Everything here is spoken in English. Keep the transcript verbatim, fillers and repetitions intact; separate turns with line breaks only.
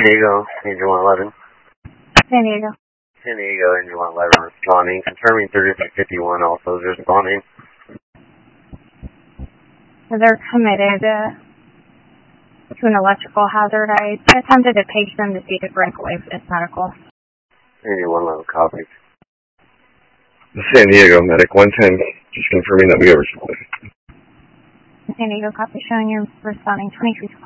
Diego, Angel one eleven.
San Diego.
San Diego, Angel one eleven responding. Confirming thirty-three fifty-one also is responding.
They're committed uh, to an electrical hazard. I attempted to page them to see if it break away, but it's medical.
Angel one eleven copy.
San Diego, medic one ten, just confirming that we are responding.
San Diego copy, showing you're responding twenty-three